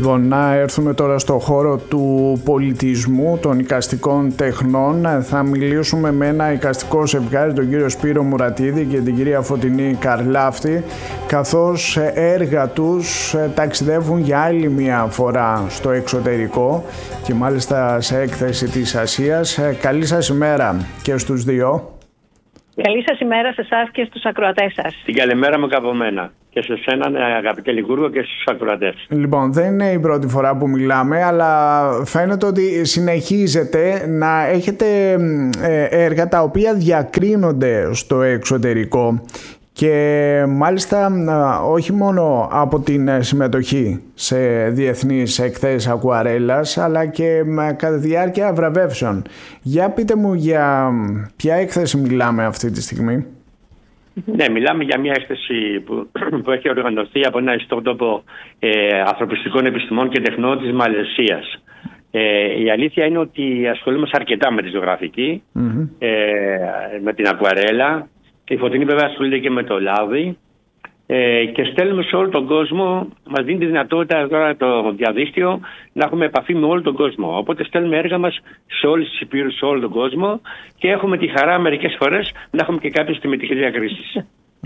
Λοιπόν, να έρθουμε τώρα στο χώρο του πολιτισμού, των εικαστικών τεχνών. Θα μιλήσουμε με ένα εικαστικό ζευγάρι, τον κύριο Σπύρο Μουρατίδη και την κυρία Φωτεινή Καρλάφτη, καθώς έργα τους ταξιδεύουν για άλλη μια φορά στο εξωτερικό και μάλιστα σε έκθεση της Ασίας. Καλή σας ημέρα και στους δύο. Καλή σας ημέρα σε εσάς και στους ακροατές σας. Την καλημέρα μου από μένα. Και σε εσένα, αγαπητέ Λικούργο, και στους ακροατές. Λοιπόν, δεν είναι η πρώτη φορά που μιλάμε, αλλά φαίνεται ότι συνεχίζετε να έχετε έργα τα οποία διακρίνονται στο εξωτερικό και μάλιστα όχι μόνο από την συμμετοχή σε διεθνείς εκθέσεις ακουαρέλας, αλλά και κατά τη διάρκεια βραβεύσεων. Για πείτε μου, για ποια έκθεση μιλάμε αυτή τη στιγμή? Ναι, μιλάμε για μια έκθεση που έχει οργανωθεί από ένα ιστότοπο ανθρωπιστικών επιστημών και τεχνών της Μαλαισίας. Η αλήθεια είναι ότι ασχολούμαστε αρκετά με τη ζωγραφική, με την ακουαρέλα. Η Φωτεινή βέβαια ασχολείται και με το λάδι και στέλνουμε σε όλο τον κόσμο. Μας δίνει τη δυνατότητα τώρα το διαδίκτυο να έχουμε επαφή με όλο τον κόσμο. Οπότε στέλνουμε έργα μας σε όλες τις υπήρους, σε όλο τον κόσμο και έχουμε τη χαρά μερικές φορές να έχουμε και κάποιες τιμητικές διακρίσεις.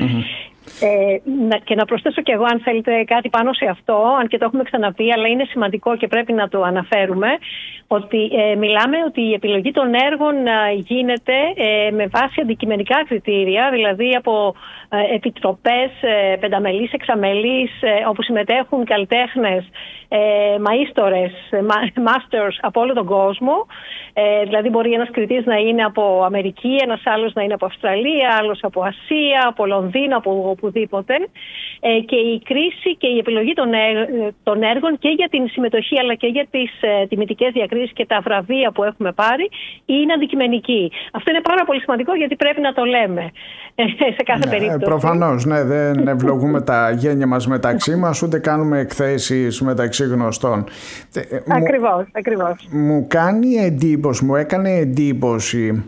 Και να προσθέσω κι εγώ, αν θέλετε, κάτι πάνω σε αυτό, αν και το έχουμε ξαναπεί, αλλά είναι σημαντικό και πρέπει να το αναφέρουμε, ότι μιλάμε ότι η επιλογή των έργων γίνεται με βάση αντικειμενικά κριτήρια, δηλαδή από επιτροπές πενταμελείς, εξαμελείς, όπου συμμετέχουν καλλιτέχνες, μαΐστορες, masters από όλο τον κόσμο. Δηλαδή μπορεί ένας κριτής να είναι από Αμερική, ένας άλλος να είναι από Αυστραλία, άλλος από Ασία, από Λονδίνο, από οπουδήποτε. Και η κρίση και η επιλογή των έργων και για την συμμετοχή αλλά και για τις τιμητικές διακρίσεις και τα βραβεία που έχουμε πάρει είναι αντικειμενική. Αυτό είναι πάρα πολύ σημαντικό, γιατί πρέπει να το λέμε σε κάθε περίπτωση. Προφανώς, ναι, δεν ευλογούμε τα γένια μας μεταξύ μας, ούτε κάνουμε εκθέσεις μεταξύ γνωστών. Ακριβώς. Μου έκανε εντύπωση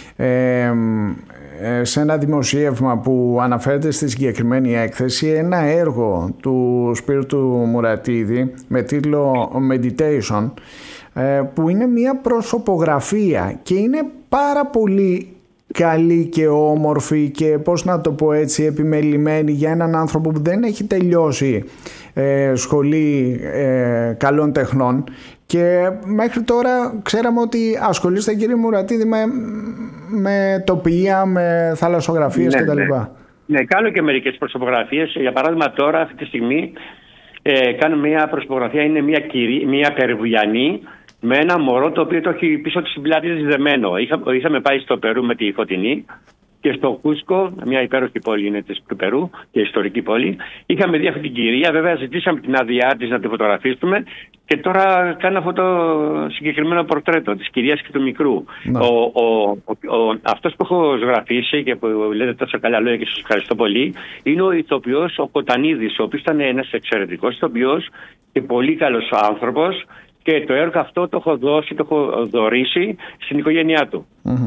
σε ένα δημοσίευμα που αναφέρεται στη συγκεκριμένη έκθεση ένα έργο του Σπύρου του Μουρατίδη με τίτλο Meditation, που είναι μια προσωπογραφία και είναι πάρα πολύ καλή και όμορφη και, πώς να το πω έτσι, επιμελημένη για έναν άνθρωπο που δεν έχει τελειώσει σχολή καλών τεχνών. Και μέχρι τώρα ξέραμε ότι ασχολείστε, κύριε Μουρατίδη, με τοπία, με θαλασσογραφίες κτλ. Ναι, κάνω και μερικές προσωπογραφίες. Για παράδειγμα, τώρα αυτή τη στιγμή κάνω μια προσωπογραφία, είναι μια Περουβιανή με ένα μωρό το οποίο το έχει πίσω του στην πλάτη της δεμένο. Είχαμε πάει στο Περού με τη Φωτεινή και στο Κούσκο, μια υπέροχη πόλη είναι της Περού και ιστορική πόλη. Είχαμε δει αυτή την κυρία, βέβαια ζητήσαμε την άδειά της να τη φωτογραφίσουμε και τώρα κάνω αυτό το συγκεκριμένο πορτρέτο της κυρίας και του μικρού. Αυτός που έχω ζωγραφίσει και που λέτε τόσο καλά λόγια και σας ευχαριστώ πολύ, είναι ο ηθοποιός ο Κοτανίδης, ο οποίος ήταν ένας εξαιρετικός ηθοποιός και πολύ καλός άνθρωπος. Και το έργο αυτό το έχω δωρήσει στην οικογένειά του.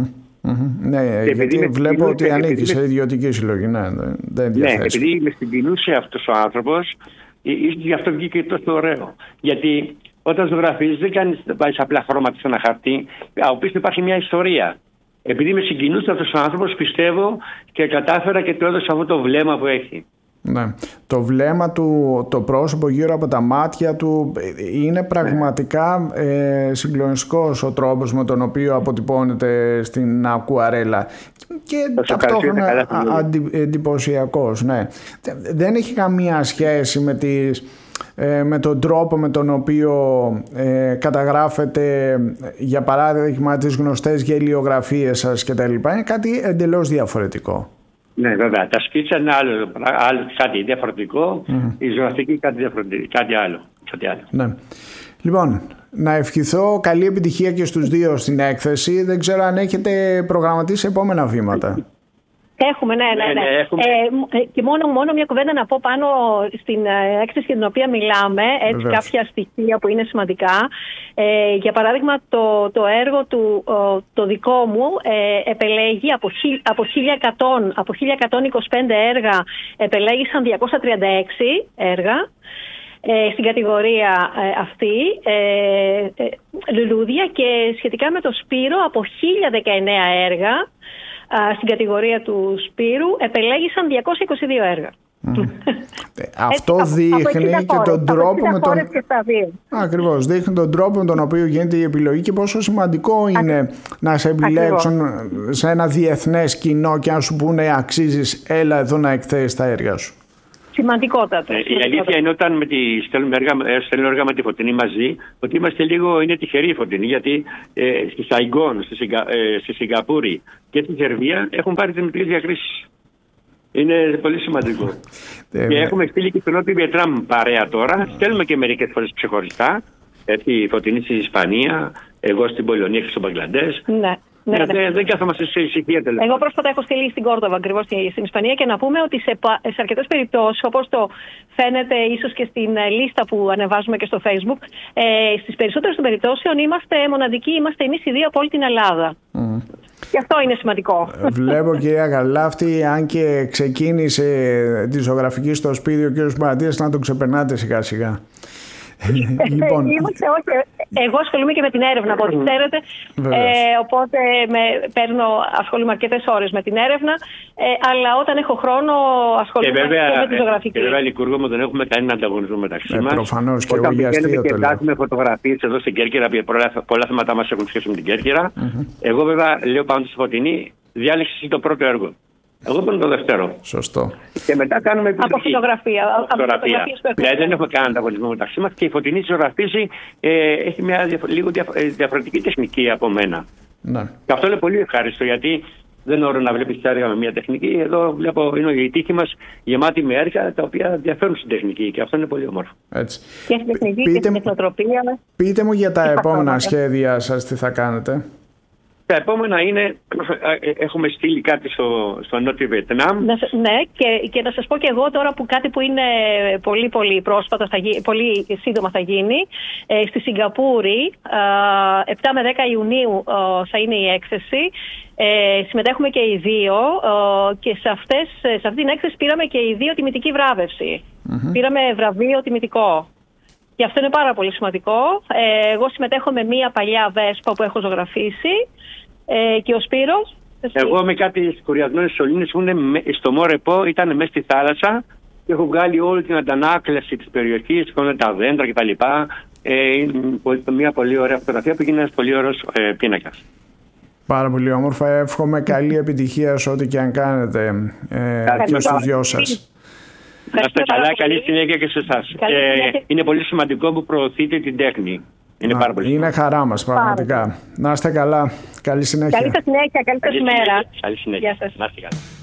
Ναι, γιατί βλέπω ότι ανήκει σε ιδιωτική συλλογή. Ναι, επειδή με συγκινούσε αυτός ο άνθρωπος, γι' αυτό βγήκε τόσο ωραίο. Γιατί όταν ζωγραφίζεις δεν βάζεις απλά χρώματα σε ένα χαρτί, από πίσω υπάρχει μια ιστορία. Επειδή με συγκινούσε αυτός ο άνθρωπος, πιστεύω και κατάφερα και του έδωσα αυτό το βλέμμα που έχει. Ναι. Το βλέμμα του, το πρόσωπο γύρω από τα μάτια του, είναι πραγματικά συγκλονιστικός ο τρόπος με τον οποίο αποτυπώνεται στην ακουαρέλα και ταυτόχρονα εντυπωσιακός. Ναι. Δεν έχει καμία σχέση με τον τρόπο με τον οποίο καταγράφετε, για παράδειγμα, τις γνωστές γελιογραφίες σας κτλ. Είναι κάτι εντελώς διαφορετικό. Ναι, βέβαια. Τα σκίτσα είναι άλλο κάτι διαφορετικό, η ζωγραφική κάτι άλλο. Ναι. Λοιπόν, να ευχηθώ καλή επιτυχία και στους δύο στην έκθεση. Δεν ξέρω αν έχετε προγραμματίσει επόμενα βήματα. Έχουμε, ναι. Και μόνο μια κουβέντα να πω πάνω στην έκθεση για την οποία μιλάμε, έτσι κάποια στοιχεία που είναι σημαντικά. Για παράδειγμα, το έργο του, το δικό μου, επελέγει από 1125 έργα, επελέγησαν 236 έργα. στην κατηγορία αυτή λουλούδια, και σχετικά με το Σπύρο από 1019 έργα στην κατηγορία του Σπύρου επελέγησαν 222 έργα. Αυτό δείχνει και τον τρόπο με τον... Ακριβώς, δείχνει τον τρόπο με τον οποίο γίνεται η επιλογή και πόσο σημαντικό είναι να σε επιλέξουν σε ένα διεθνές κοινό και να σου πούνε αξίζεις, έλα εδώ να εκθέσεις τα έργα σου. Σημαντικότατο. Η αλήθεια είναι όταν στέλνουμε έργα με τη Φωτεινή μαζί, ότι είναι τυχεροί οι Φωτεινοί, γιατί στη Σαϊγκόν, στη Σιγκαπούρη και στη Σερβία έχουν πάρει δημητρίες διακρίσεις. Είναι πολύ σημαντικό. Και έχουμε στείλει και στον Νότιο Βιετνάμ παρέα τώρα. Στέλνουμε και μερικές φορές ξεχωριστά. Η Φωτεινή στη Ισπανία, εγώ στην Πολωνία και στο Μπαγκλαντές. Ναι. Δεν κάθομαστε σε ησυχία τελευταία. Εγώ πρόσφατα έχω στείλει στην Κόρδοβα, ακριβώς στην Ισπανία, και να πούμε ότι σε αρκετές περιπτώσεις, όπως το φαίνεται ίσως και στην λίστα που ανεβάζουμε και στο Facebook, στις περισσότερες των περιπτώσεων είμαστε μοναδικοί, είμαστε εμείς οι δύο από όλη την Ελλάδα. Και αυτό είναι σημαντικό. Βλέπω, κυρία Γαλάφτη, αν και ξεκίνησε τη ζωγραφική στο σπίτι ο κύριος Μπαρατίας, να τον ξεπερνάτε σιγά σιγά. Λοιπόν. Εγώ ασχολούμαι και με την έρευνα, από ό,τι ξέρετε. Οπότε ασχολούμαι αρκετές ώρες με την έρευνα. Αλλά όταν έχω χρόνο, ασχολούμαι και με τη ζωγραφική. Και βέβαια, Λικούργο μου, δεν έχουμε κανένα ανταγωνισμό μεταξύ μας. Προφανώς, και εγώ για αστείο το λέω. Κοιτάζουμε φωτογραφίες εδώ στην Κέρκυρα, πολλά θέματα μας έχουν σχέση με την Κέρκυρα. Εγώ, βέβαια, λέω πάνω στη Φωτεινή, διάλεξε το πρώτο έργο. Εγώ παίρνω το δεύτερο. Σωστό. Και μετά κάνουμε επιλογή. Από φωτογραφία. Δηλαδή δεν έχουμε κανένα ανταγωνισμό μεταξύ μας, και η Φωτεινή ζωγραφίζει έχει μια λίγο διαφορετική τεχνική από μένα. Ναι. Και αυτό είναι πολύ ευχάριστο, γιατί δεν είναι ωραίο να βλέπεις τα έργα με μια τεχνική. Εδώ βλέπω είναι η τύχη μας γεμάτη με έργα τα οποία διαφέρουν στην τεχνική, και αυτό είναι πολύ όμορφο. Έτσι. Και στην τεχνική και στην τεχνοτροπία. Πείτε μου για τα επόμενα σχέδια σας, τι θα κάνετε. Τα επόμενα είναι, έχουμε στείλει κάτι στο Νότιο Βιετνάμ. Ναι, και να σας πω και εγώ τώρα κάτι που είναι πολύ πολύ πρόσφατα, πολύ σύντομα θα γίνει. Στη Σιγκαπούρη, 7 με 10 Ιουνίου θα είναι η έκθεση. Συμμετέχουμε και οι δύο, και σε αυτή την έκθεση πήραμε και οι δύο τιμητική βράβευση. Πήραμε βραβείο τιμητικό. Και αυτό είναι πάρα πολύ σημαντικό. Εγώ συμμετέχω με μία παλιά βέσπα που έχω ζωγραφίσει, και ο Σπύρος. Εγώ με κάτι σκουριασμένες σωλήνες που είναι στο Μόρεπο, ήταν μέσα στη θάλασσα, και έχω βγάλει όλη την αντανάκλαση της περιοχής, με τα δέντρα κτλ. Μια πολύ ωραία φωτογραφία που γίνει ένας πολύ ωραίος πίνακας. Πάρα πολύ όμορφα. Εύχομαι καλή επιτυχία σε ό,τι και αν κάνετε και στους δυο σας. Να είστε καλά, καλή συνέχεια και σε εσάς. Είναι πολύ σημαντικό που προωθείτε την τέχνη. Είναι πάρα πολύ σημαντικό. Είναι χαρά μας, πραγματικά. Να είστε καλά. Καλή συνέχεια. Καλή συνέχεια, καλή σας μέρα. Καλή συνέχεια. Να είστε καλά.